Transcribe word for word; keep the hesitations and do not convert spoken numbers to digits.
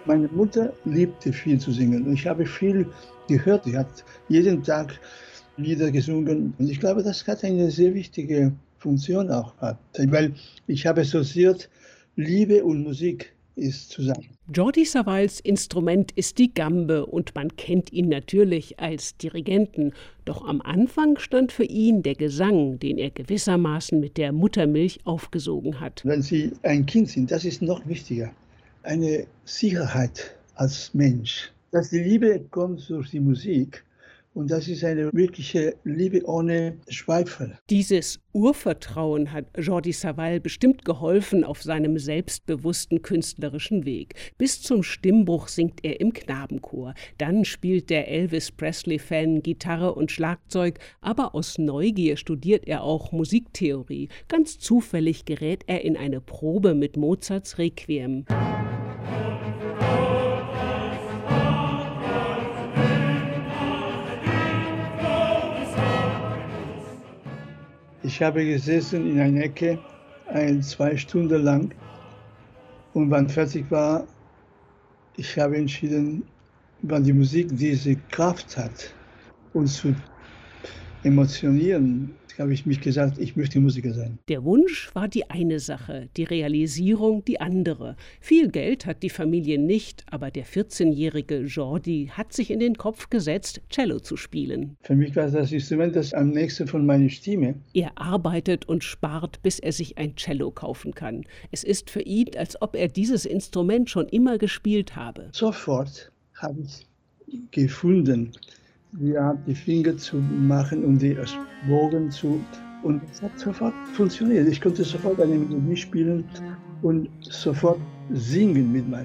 Meine Mutter liebte viel zu singen und ich habe viel gehört. Sie hat jeden Tag Lieder gesungen und ich glaube, das hat eine sehr wichtige Funktion auch gehabt, weil ich habe assoziiert, Liebe und Musik ist zusammen. Jordi Savalls Instrument ist die Gambe und man kennt ihn natürlich als Dirigenten. Doch am Anfang stand für ihn der Gesang, den er gewissermaßen mit der Muttermilch aufgesogen hat. Wenn Sie ein Kind sind, das ist noch wichtiger. Eine Sicherheit als Mensch. Dass die Liebe kommt durch die Musik und das ist eine wirkliche Liebe ohne Zweifel. Dieses Urvertrauen hat Jordi Savall bestimmt geholfen auf seinem selbstbewussten künstlerischen Weg. Bis zum Stimmbruch singt er im Knabenchor. Dann spielt der Elvis Presley-Fan Gitarre und Schlagzeug, aber aus Neugier studiert er auch Musiktheorie. Ganz zufällig gerät er in eine Probe mit Mozarts Requiem. Ich habe gesessen in einer Ecke, ein, zwei Stunden lang und wann fertig war, ich habe entschieden, wann die Musik diese Kraft hat, uns zu emotionieren, habe ich mich gesagt, ich möchte Musiker sein. Der Wunsch war die eine Sache, die Realisierung die andere. Viel Geld hat die Familie nicht, aber der vierzehnjährige Jordi hat sich in den Kopf gesetzt, Cello zu spielen. Für mich war das Instrument das am nächsten von meiner Stimme. Er arbeitet und spart, bis er sich ein Cello kaufen kann. Es ist für ihn, als ob er dieses Instrument schon immer gespielt habe. Sofort habe ich gefunden, ja, die Finger zu machen und die Bogen zu. Und es hat sofort funktioniert. Ich konnte sofort eine Melodie spielen und sofort singen mit meinem